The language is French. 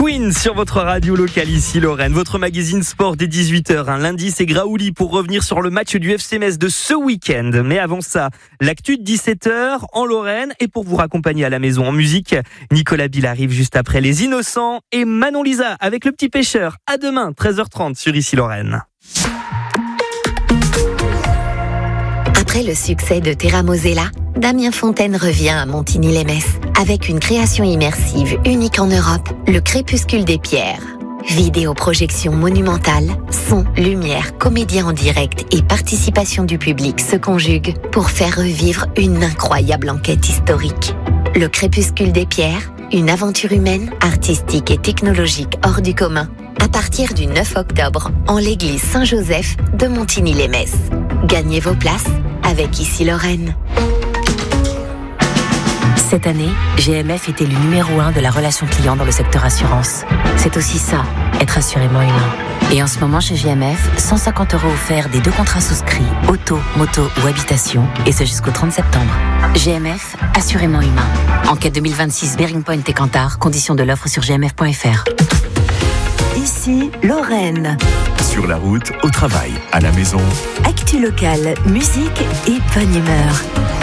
Queen sur votre radio locale ici Lorraine, votre magazine sport des 18h. Lundi, c'est Graouli pour revenir sur le match du FC Metz de ce week-end. Mais avant ça, l'actu de 17h en Lorraine. Et pour vous raccompagner à la maison en musique, Nicolas Bill arrive juste après Les Innocents et Manon Lisa avec Le Petit Pêcheur. À demain, 13h30 sur ici Lorraine. Après le succès de Terra Mosella, Damien Fontaine revient à Montigny-lès-Metz avec une création immersive unique en Europe, Le Crépuscule des Pierres. Vidéo-projection monumentale, son, lumière, comédien en direct et participation du public se conjuguent pour faire revivre une incroyable enquête historique. Le Crépuscule des Pierres, une aventure humaine, artistique et technologique hors du commun, à partir du 9 octobre en l'église Saint-Joseph de Montigny-lès-Metz. Gagnez vos places avec Ici Lorraine. Cette année, GMF est élu numéro 1 de la relation client dans le secteur assurance. C'est aussi ça, être assurément humain. Et en ce moment chez GMF, 150 € offerts des 2 contrats souscrits, auto, moto ou habitation, et ce jusqu'au 30 septembre. GMF, assurément humain. Enquête 2026 Bearing Point et Kantar, conditions de l'offre sur gmf.fr. Ici, Lorraine. Sur la route, au travail, à la maison. Actu locale, musique et bonne humeur.